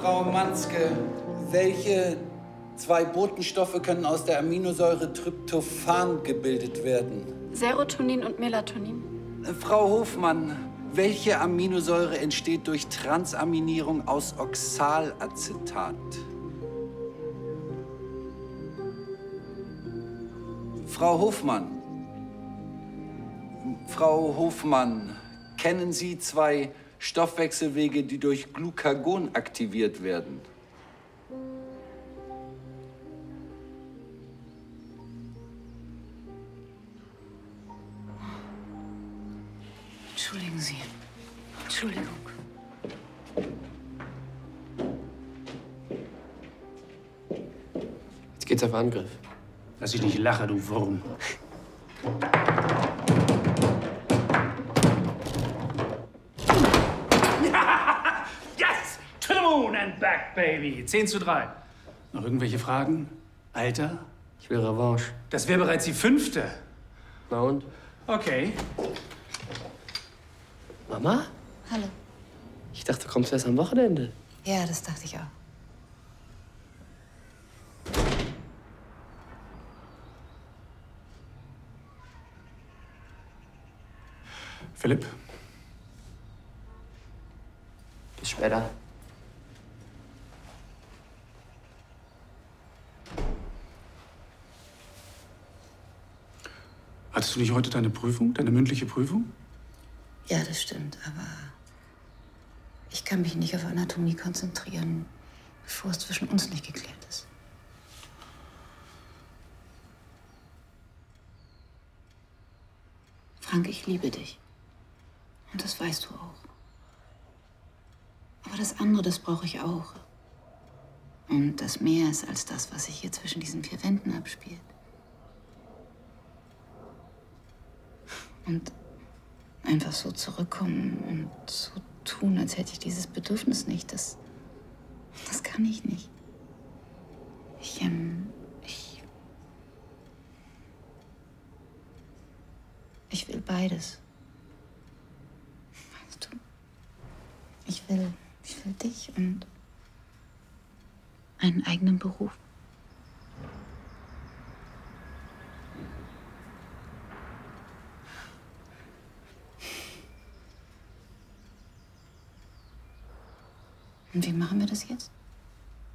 Frau Manske, welche zwei Botenstoffe können aus der Aminosäure Tryptophan gebildet werden? Serotonin und Melatonin. Frau Hofmann, welche Aminosäure entsteht durch Transaminierung aus Oxalacetat? Frau Hofmann, kennen Sie zwei Stoffwechselwege, die durch Glucagon aktiviert werden? Entschuldigen Sie. Entschuldigung. Jetzt geht's auf Angriff. Dass ich nicht lache, du Wurm. Yes! To the moon and back, baby. 10:3. Noch irgendwelche Fragen? Alter? Ich will Revanche. Das wäre bereits die 5. Na und? Okay. Mama? Hallo. Ich dachte, du kommst erst am Wochenende. Ja, das dachte ich auch. Philipp? Bis später. Hattest du nicht heute deine Prüfung, deine mündliche Prüfung? Ja, das stimmt, aber ich kann mich nicht auf Anatomie konzentrieren, bevor es zwischen uns nicht geklärt ist. Frank, ich liebe dich. Und das weißt du auch. Aber das andere, das brauche ich auch. Und das mehr ist als das, was sich hier zwischen diesen 4 Wänden abspielt. Und einfach so zurückkommen und so tun, als hätte ich dieses Bedürfnis nicht, das kann ich nicht. Ich will beides. Weißt du? Ich will dich und einen eigenen Beruf. Und wie machen wir das jetzt?